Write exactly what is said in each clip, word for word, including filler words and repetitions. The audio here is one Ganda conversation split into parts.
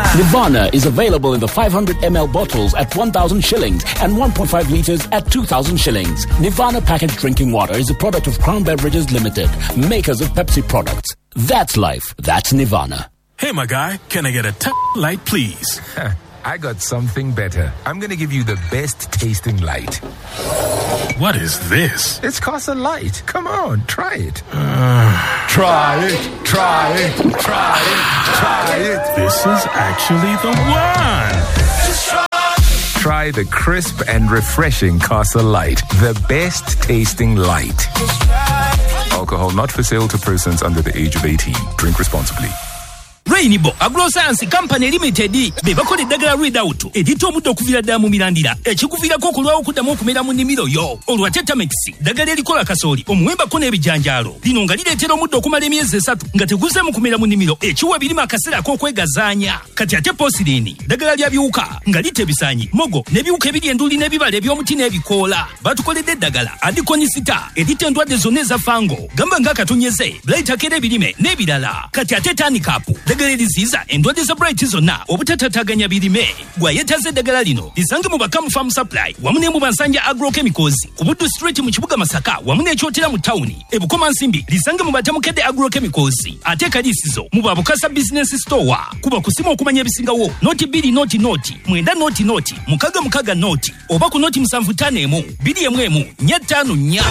Nirvana is available in the five hundred milliliter bottles at one thousand shillings and one point five liters at two thousand shillings. Nirvana packaged drinking water is a product of Crown Beverages Limited, makers of Pepsi products. That's life. That's Nirvana. Hey, my guy, can I get a t- light, please? I got something better. I'm going to give you the best tasting light. What is this? It's Casa Light. Come on, try it. Uh, try it, try it, try it, try it. This is actually the one. Just try. Try the crisp and refreshing Casa Light. The best tasting light. Alcohol not for sale to persons under the age of eighteen. Drink responsibly. Rainbow Agroscience Company Limited be bakole dagala readout edito omuddo okuvira ddala mu mirandira ekikuviirako okulwawo okuddamu okumera mu nnimiro yo olwa Tetramex dagala erikola kasooli omuwembako n'ebijanjaalo lino nga lireetera omuddo okumala emyezi esatu nga teguze mu kumera mu nnimiro ekiwa birima akaseera ak'okwegazaanya kati ate Posirini dagala lya biwuka nga lita ebisaanyi mogo n'ebiwuka ebiri enduli n'ebibala eby'omuti n'ebikoola batukoledde eddagala adikonisita edita endwadde zonna eza fango gamba ng'akatonyeze blayitako ebirime n'ebirala kati ate tanikapu dagala liziza endwadde za bright zonna obutatataaganya birime gwayetaze eddagala lino lisange mu Bakamu Farm Supply wamu ne mu Bansanja Agrochemicals ku Buddu Street mu kibuga Masaka wamu n'ekyotera mu tawuni ebukoma nsimbi lisange mu Batamukedde Agrochemicals ate kalisizo mu Babukasa Business Store kuba kusima okumanya ebisingawo noti bbiri noti noti mwenda noti noti mukaga mukaga noti oba ku noti musanvu ttaano emu bbiri emu emu nnya ttaano nnya.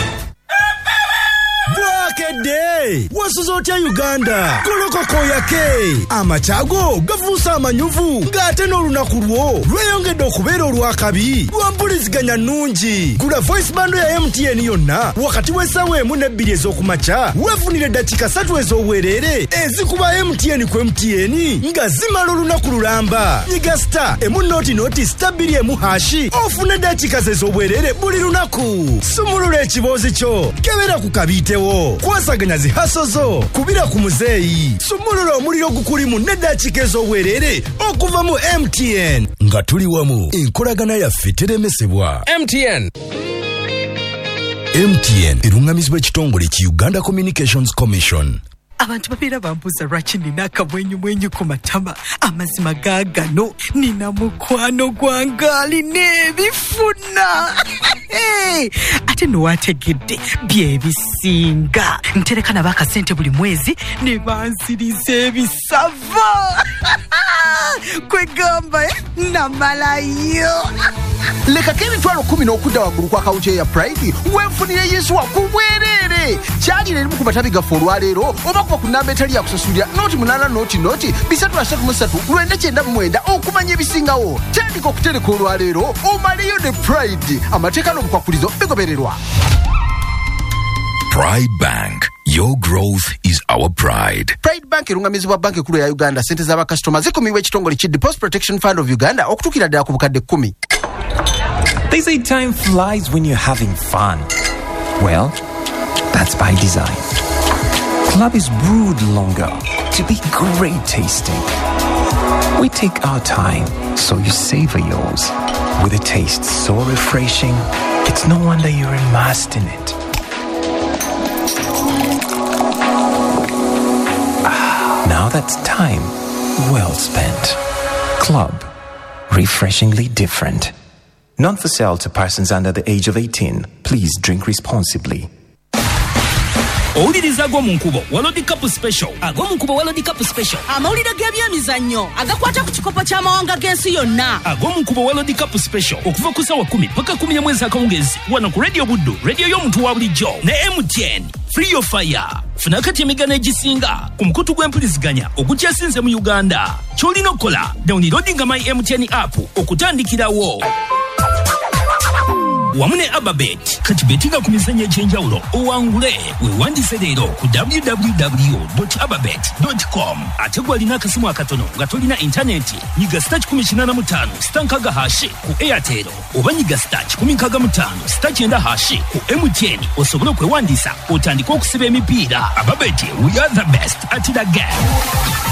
Bwakede wasuzotya Uganda kolokoko yake amachago gavusa amanyuvu ngate n'olunaku lwo lweyongedde okubeera olwakabi lwambuliziganya nungi gula voice bando ya M T N yonna wakati w'essaawa emu n'ebbiri ez'okumakya weefunire dakika ssatu ez'obwereere ezikuba M T N ku M T N nga zimala olunaku lulamba nyiga star emu noti noti star bbiri emu hashi ofune dakika ez'obwereere buli lunaku sumulula ekiboozi kyo kebera ku kabite kwasaganya zihasozo kubira ku muzeeyi sumulula omuliro gukulimu n'eddakiika ez'obwereere okuva mu M T N nga tuli wamu enkolagana yaffe teremesebwa. M T N M T N erungamizibwa ekitongole ki Uganda Communications Commission. Abantu babeera bambuuza lwaki nina akamwenyu mwenyu ku matama amazima gaagano nina mukwano gwange alina ebifuna hey! Ate nowategedde byebisinga ntereka nabo akasente buli mwezi ne banziriza ebisava kwegamba namalayo lekako emitwalo kumi n'okudda waggulu kwa kawuti ya Pride weefunire Yesu wakubwerere kyalira erimu ku matabi gaffe olwaleero oba kuba ku namba etali yakusasulira noti munaana noti noti bisatu asatu mu ssatu lwenda kyenda mu mwenda okumanya ebisingawo tandika okutereka olwaleero omaleyo ne Pride amateeka n'obukwakulizo bigobererwa. Pride Bank. Your growth is our pride. Pride Bank erungamizibwa banki ekulu ya Uganda. Sente z'abakasitoma zikuumibwa ekitongole ki Deposit Protection Fund of Uganda okutuukira ddala ku bukadde kkumi. They say time flies when you're having fun. Well, that's by design. Club is brewed longer to be great tasting. We take our time, so you savor yours. With a taste so refreshing, it's no wonder you're immersed in it. Ah, now that's time well spent. Club, refreshingly different. Not for sale to persons under the age of eighteen. Please drink responsibly. Owuliriza ag'omu nkubo Walodi Cup Special. Ag'omu nkubo Walodi Cup Special. Amawulire g'ebyemizannyo agakwata ku kikopo ky'amawanga g'ensi yonna. Ag'omu nkubo Walodi Cup Special okuva ku ssaawa kumi paka kumi na mwezi akawungezi wano ku Radio Buddu, radio y'omuntu wa bulijjo ne M T N. Free your fire. Funa kati emigano egisinga ku mukutu gw'empuliziganya ogukyasinze mu Uganda. Ky'olina okukola downloadinga my M T N app okutandikirawo. Wamu ne Ababet kati betinga ku mizannyo egy'enjawulo owangule weewandise leero ku w w w dot ababet dot com. Ate gw'alina akasimu akatono nga tolina intaneti nyiga star kikumi kinaana mu ttaano star nkaga hashi ku Airtel oba nyiga star kikumi nkaaga mu ttaano star kyenda hashi ku M T N osobole okwewandiisa otandike okusiba emipiira. Ababet, we are the best at the game.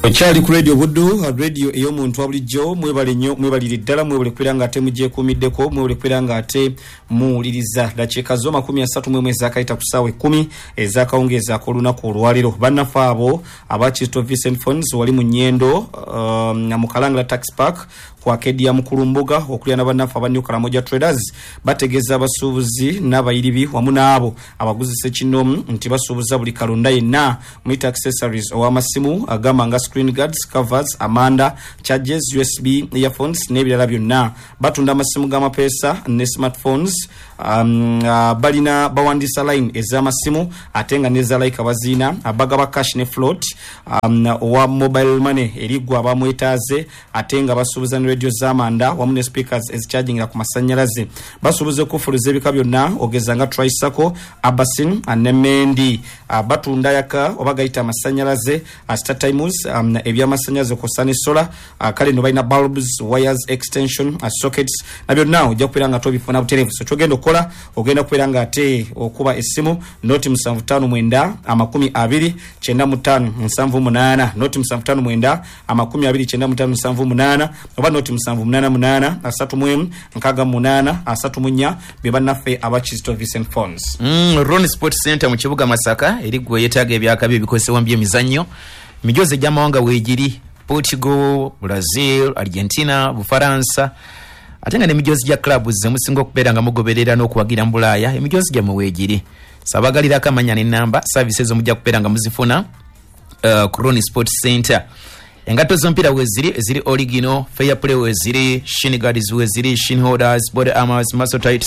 Okyali ku radio buddu radio ey'omuntu abulijjo mwebale nnyo mwebalire ddala mwebale kwera nga ate mugyekuumiddeko mwebale kwera nga ate muwuliriza dakiika zo makumi asatu mu emu ezakayita ku ssaawa ekkumi ezakawungeeza ak'olunaku olwaleero bannaffe abo aba Kristo Vincent Funds wali mu nnyendo um, mu Kalangala Tax Park kwa Kedia Mukulumbuga okulya na bannaffe aba New Karamoja Traders bategeeza abasuubuzi n'abayiribi wamu n'abo abaguzisa ekinomu nti basuubuza buli kalonda yenna mu accessories ow'amasimu agamba nga screen guards, covers, amanda, charges, U S B earphones n'ebirala byonna batunda amasimu g'amapeesa ne smartphones um, uh, balina bawandisa line ez'amasimu ate nga neza like abazina abaga ba cash ne float um, owa mobile money erigwa abamwetaaze ate nga basuubuza ne radio z'amanda wamu ne speakers ezichargingira ku masannyalaze basuubuza okufuluza ebika byonna ogeza nga Tricycle, Abasin ne Mendi uh, batunda yaka oba gayita amasannyalaze uh, Star Times um, ebyamasannyalaze kosane solar uh, kale no balina bulbs, wires, extension, uh, sockets na byonna ojja kubeera nga tobifuna butereevu so kyogenda okukola ogenda kubeera nga ate okuba essimu noti musanvu ttaano mwenda amakumi abiri kyenda mu ttaano nsanvu munaana noti musanvu ttaano mwenda amakumi abiri kyenda mu ttaano nsanvu munaana oba noti musanvu munaana munaana asatu mu emu nkaaga munaana asatu mu nnya be bannaffe aba Kristo Vincent Funds. Mm, Ron Sport Center mu kibuga Masaka erigwe yeetaaga ebyakabi ebikozesebwa mu byemizannyo mijoze gy'amawanga weegiri Portugal, Brazil, Argentina, Bufaransa ate nga n'emijozi gya clubs zemusinga okubeera nga mugoberera n'okuwagira mu Bulaaya emijozi gya muweegiri sabagalira akamanya n'ennamba services omujja kubeera nga muzifuna uh, ku Ron Sport Center. Engato z'ompira weziri eziri original, fair play weziri, shin guards weziri, shin holders, body armors, muscle tights.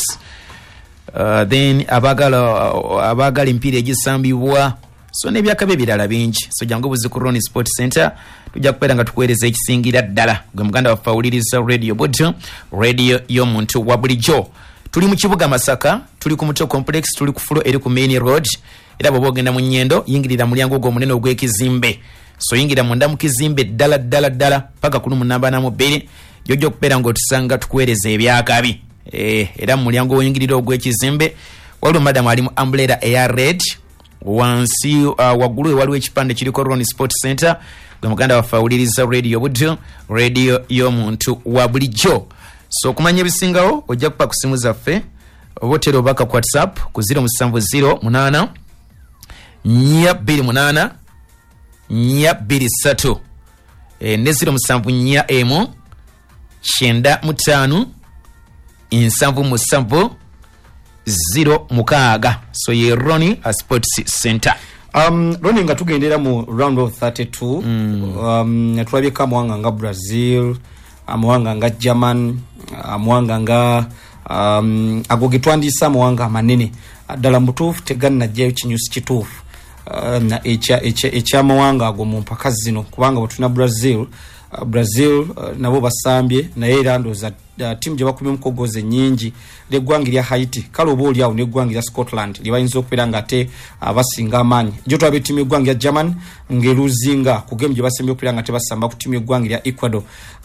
Uh, then abagala uh, abagala empira egisambibwa so n'ebyakabe ebirala bingi so jangu buzi ku Ron Sport Center tujja kubeera nga tukuweereza ekisingira ddala gwe muganda waffe awuliriza radio buddu radio y'omuntu wa bulijjo. Tuli mu kibuga Masaka, tuli ku Muto Complex, tuli ku fulo eri ku Main Road era bw'oba ogenda mu nnyendo yingirira mulyango gwo munene ogw'ekizimbe so yingira munda mu kizimbe ddala ddala ddala paka kulu munamba na mubiri jojjo kubeera ng'otusanga tukuweereza ebyakabi eh era mulyango oyingirira ogw'ekizimbe waliwo madam ali mu umbrella eya red wansi uh, waggulu waliwo ekipande kiriko Ron Sport Center gwe muganda waffe awuliriza radio buddu radio y'omuntu wa bulijjo. So kumanya ebisingawo ojja kupa ku simu zaffe oba otera obaka ku WhatsApp ku zero seven zero munana nnya bbiri munana nnya bbiri ssatu e, ne zero musanvu nnya emu kyenda mu ttaano nsanvu musanvu zero mukaaga. So ye Ronnie a Sports Center. Um, Ronnie nga tugendera mu round of thirty-two mm. um, tulabye amawanga nga Brazil amawanga nga German amawanga nga um, ago getwandisa amawanga amanene ddala mutuufu tegannajjayo kinyusi kituufu um, ekyamawanga ago mu mpaka zino kubanga bwetuna Brazil uh, Brazil uh, nabo basambye naye era ndooza uh, timu gye bakubye mukogoze nyingi leggwanga lya Haiti kale oba oli awo neggwanga lya Scotland libayinza okubeera nga ate uh, basinga amaanyi jo twabe timu yeggwanga lya German ngeruzinga ku game gye basembye okubeera nga tebasamba ku timu yeggwanga lya Ecuador.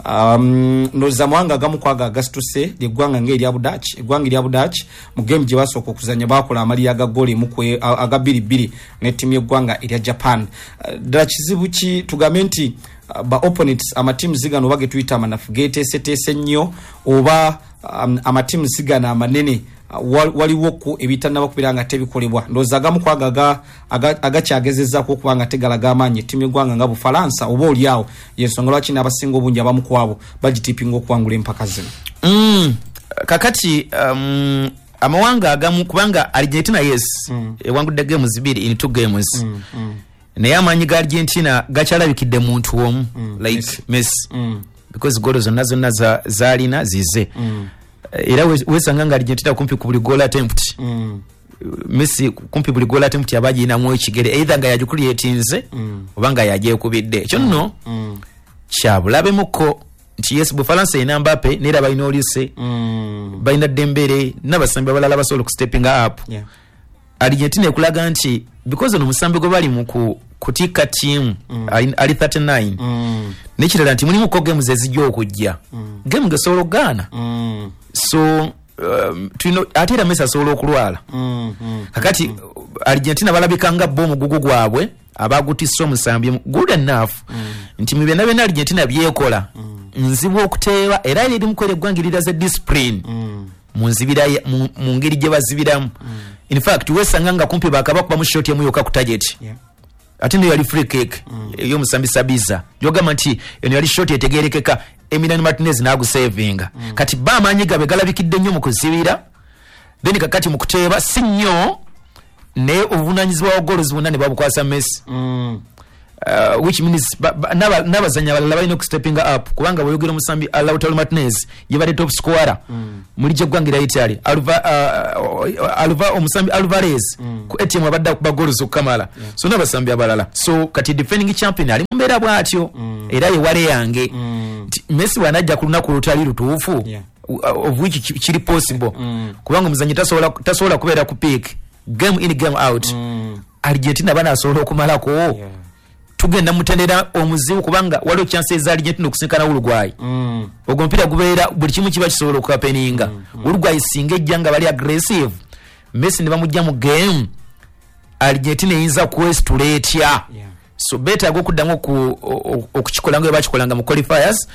Um, ndooza amawanga agamu kwaga agasituse leggwanga ng'erya Budach eggwanga lya Budach mu game gye basooka okuzanya bakola amaliya aga goali emu aga bbiri bbiri ne timu yeggwanga erya Japan. Uh, ddala kizibu ki tugambe nti uh, ba opponents amatimu zigano bage tuyita amanafu geeteeseteese nnyo oba um, amatimu zigana amanene uh, waliwo ku ebitannaba kubeera nga tebikolebwa ndooza agamu kwaga agakyagezezaako okuba nga tegalaga amaanyi ettimu yeggwanga nga Bufalansa oba oli awo yensonga lwaki n'abasinga obungi abamu ku abo bagitiipinga okuwangula empaka zino. Mm, kakati um, amawanga agamu kubanga Argentina yes mm. ewangudde games bbiri in two games mm, mm. naye amaanyi ga Argentina gakyalabikidde muntu omu mm, like Messi, Messi. Mm. because goals zonna zonna za zalina zize mm. era wesanga nga Argentina kumpi ku buli goal attempt mm. Messi kumpi buli goal attempt yabagina mu ekigere either nga yagikuliyetinze mm. obanga yagyekubidde ekyo nno mm. kyabulabe muko nti yes Bufalansa ina Mbappe nera bayina Olise mm. bayina Dembele n'abasambi abalala basobola ku stepping up yeah. Argentina ekulaga nti because no musambi go bali mu kutika team mm. ali, ali thirty-nine mm. nekirala nti mulimu ko games ezijja okujja mm. game gasobola gana mm. so um, tuino atera Messi asobola okulwala mm. mm. kakati mm. Argentina balabikanga bomu gugu gwabwe abagutisa omusambi good enough mm. nti mu byonna byonna Argentina byekola nzibu okuteeba era eri mukola eggwanga liraze discipline mu nzibira mu ngeri gye bazibiramu in fact wesanga nga kumpi bakabakuba mu shot emu yokka ku target ate ne yali free kick yo musambi Sabiza yogamba nti eno yali shot etegerekeka Emiliano Martinez nagu savinga kati ba amanyi gabe galabikidde nnyo mu kuzibira then kakati mu kuteeba si nnyo ne obuvunanyizibwa wa goals bonna ne babukwasa Messi Uh, which means naba nabazanya balala balina ku stepping up kubanga boyogera musambi Lautaro Martinez yebade top scorer mm. muri je gwangira Italy Alva uh, Alva omusambi Alvarez mm. ku A T M abadda ku bagolo kamala yeah. So nabasambi abalala so kati defending champion ali mumbera bwatyo mm. era ye wale yange mm. Messi wanajja kuluna ku lutali lutuufu yeah. Of which kiri possible mm. kubanga muzanyi tasobola tasobola kubera ku pick game in game out mm. Argentina bana asobola okumalako yeah. Tugenda mutendera omuzibu kubanga waliwo chance za Argentina okusinkana Uruguay mm. Ogwo mpira gubeera buli kimu kiba kisobola okukapeninga mm. mm. Uruguay singa ejjanga bali aggressive Messi ne bamujja mu game Argentina yinza kuwestuleetya yeah. So better go kuddango ku okukikola ngo bakikolanga mu qualifiers